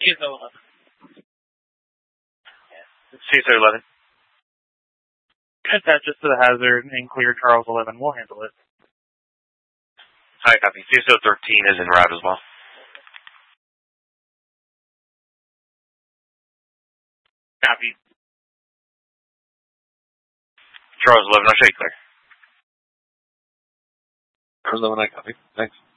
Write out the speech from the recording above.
CSO 11. CSO 11. Attach it to the hazard and clear Charles 11. We'll handle it. Hi, copy. CSO 13 is en route as well. Copy. Charles 11, I'll show you clear. Charles 11, I copy. Thanks.